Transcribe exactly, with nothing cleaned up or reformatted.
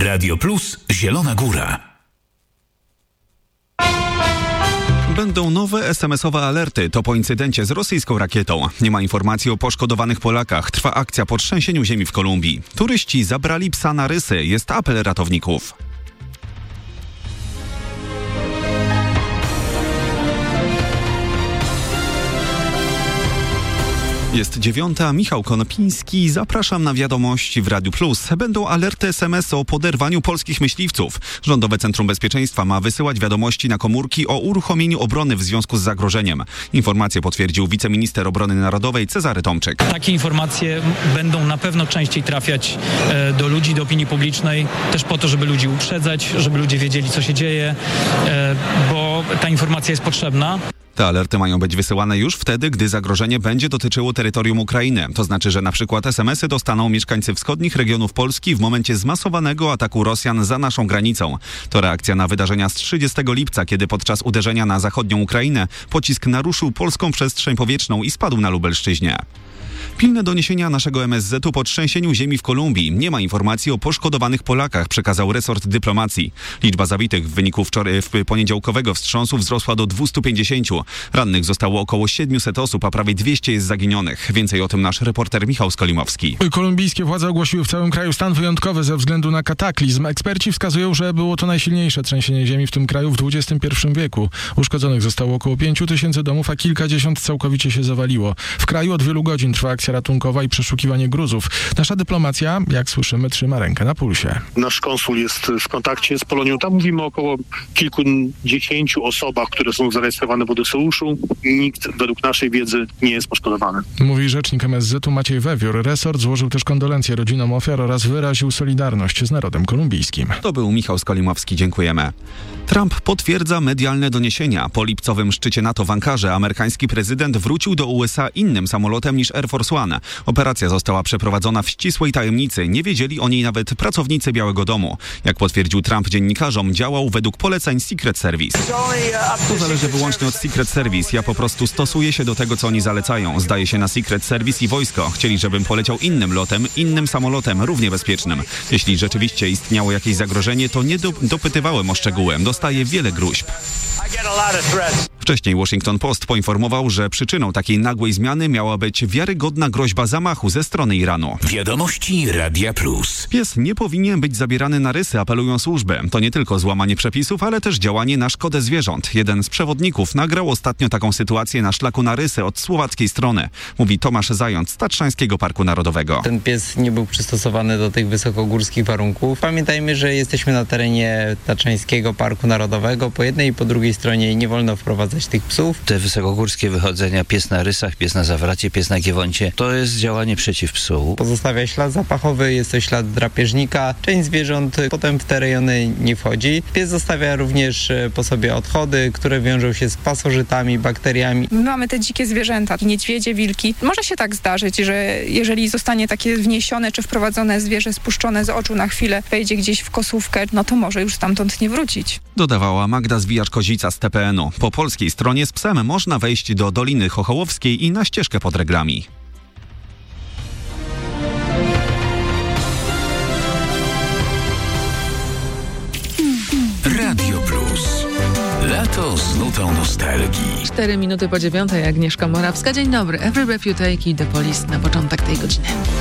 Radio Plus Zielona Góra. Będą nowe es em esowe alerty. To po incydencie z rosyjską rakietą. Nie ma informacji o poszkodowanych Polakach. Trwa akcja po trzęsieniu ziemi w Kolumbii. Turyści zabrali psa na rysy. Jest apel ratowników. Jest dziewiąta, Michał Konopnicki. Zapraszam na wiadomości w Radiu Plus. Będą alerty es em es o poderwaniu polskich myśliwców. Rządowe Centrum Bezpieczeństwa ma wysyłać wiadomości na komórki o uruchomieniu obrony w związku z zagrożeniem. Informację potwierdził wiceminister obrony narodowej Cezary Tomczyk. Takie informacje będą na pewno częściej trafiać e, do ludzi, do opinii publicznej, też po to, żeby ludzi uprzedzać, żeby ludzie wiedzieli, co się dzieje, e, bo ta informacja jest potrzebna. Te alerty mają być wysyłane już wtedy, gdy zagrożenie będzie dotyczyło terytorium Ukrainy. To znaczy, że na przykład es em esy dostaną mieszkańcy wschodnich regionów Polski w momencie zmasowanego ataku Rosjan za naszą granicą. To reakcja na wydarzenia z trzydziestego lipca, kiedy podczas uderzenia na zachodnią Ukrainę pocisk naruszył polską przestrzeń powietrzną i spadł na Lubelszczyźnie. Pilne doniesienia naszego em es zetu po trzęsieniu ziemi w Kolumbii. Nie ma informacji o poszkodowanych Polakach, przekazał resort dyplomacji. Liczba zabitych w wyniku wczoraj, w poniedziałkowego wstrząsu wzrosła do dwieście pięćdziesiąt. Rannych zostało około siedemset osób, a prawie dwieście jest zaginionych. Więcej o tym nasz reporter Michał Skolimowski. Kolumbijskie władze ogłosiły w całym kraju stan wyjątkowy ze względu na kataklizm. Eksperci wskazują, że było to najsilniejsze trzęsienie ziemi w tym kraju w dwudziestym pierwszym wieku. Uszkodzonych zostało około pięciu tysięcy domów, a kilkadziesiąt całkowicie się zawaliło. W kraju od wielu godzin trwa akcja ratunkowa i przeszukiwanie gruzów. Nasza dyplomacja, jak słyszymy, trzyma rękę na pulsie. Nasz konsul jest w kontakcie z Polonią. Tam mówimy o około kilkudziesięciu osobach, które są zarejestrowane w Odeseuszu. Nikt według naszej wiedzy nie jest poszkodowany. Mówi rzecznik em es zetu Maciej Wewiór. Resort złożył też kondolencje rodzinom ofiar oraz wyraził solidarność z narodem kolumbijskim. To był Michał Skolimowski. Dziękujemy. Trump potwierdza medialne doniesienia. Po lipcowym szczycie NATO w Ankarze amerykański prezydent wrócił do u es a innym samolotem niż Air Force One. Operacja została przeprowadzona w ścisłej tajemnicy. Nie wiedzieli o niej nawet pracownicy Białego Domu. Jak potwierdził Trump dziennikarzom, działał według poleceń Secret Service. To zależy wyłącznie od Secret Service. Ja po prostu stosuję się do tego, co oni zalecają. Zdaję się na Secret Service i wojsko. Chcieli, żebym poleciał innym lotem, innym samolotem, równie bezpiecznym. Jeśli rzeczywiście istniało jakieś zagrożenie, to nie do, dopytywałem o szczegóły. Dostaję wiele gruźb. Wcześniej Washington Post poinformował, że przyczyną takiej nagłej zmiany miała być wiarygodna groźba zamachu ze strony Iranu. Wiadomości Radia Plus. Pies nie powinien być zabierany na rysy, apelują służby. To nie tylko złamanie przepisów, ale też działanie na szkodę zwierząt. Jeden z przewodników nagrał ostatnio taką sytuację na szlaku na rysy od słowackiej strony. Mówi Tomasz Zając z Tatrzańskiego Parku Narodowego. Ten pies nie był przystosowany do tych wysokogórskich warunków. Pamiętajmy, że jesteśmy na terenie Tatrzańskiego Parku Narodowego. Po jednej i po drugiej stronie nie wolno wprowadzać tych psów. Te wysokogórskie wychodzenia, pies na rysach, pies na zawracie, pies na giewoncie, to jest działanie przeciw psu. Pozostawia ślad zapachowy, jest to ślad drapieżnika. Część zwierząt potem w te rejony nie wchodzi. Pies zostawia również po sobie odchody, które wiążą się z pasożytami, bakteriami. My mamy te dzikie zwierzęta, niedźwiedzie, wilki. Może się tak zdarzyć, że jeżeli zostanie takie wniesione czy wprowadzone zwierzę spuszczone z oczu na chwilę, wejdzie gdzieś w kosówkę, no to może już stamtąd nie wrócić. Dodawała Magda Zwijacz-Kozica z T P N u. Po polskiej stronie z psem można wejść do Doliny Chochołowskiej i na ścieżkę pod Reglami. Radio Plus. Lato z nutą nostalgii. Cztery minuty po dziewiątej, Agnieszka Morawska. Dzień dobry. Every Breath You Take i The Police na początek tej godziny.